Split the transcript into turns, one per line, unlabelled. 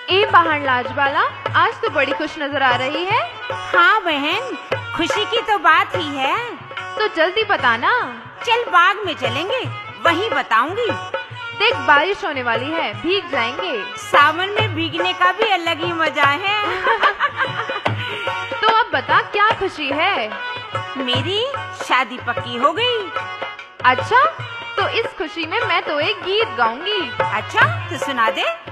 ए बहन लाजवाला, आज तो बड़ी खुश नजर आ रही है।
हाँ बहन, खुशी की तो बात ही है।
तो जल्दी बताना।
चल बाग में चलेंगे, वहीं बताऊंगी।
देख बारिश होने वाली है, भीग जाएंगे।
सावन में भीगने का भी अलग ही मजा है।
तो अब बता क्या खुशी है?
मेरी शादी पक्की हो गई।
अच्छा, तो इस खुशी में मैं तो एक गीत गाऊंगी।
अच्छा, तो सुना दे।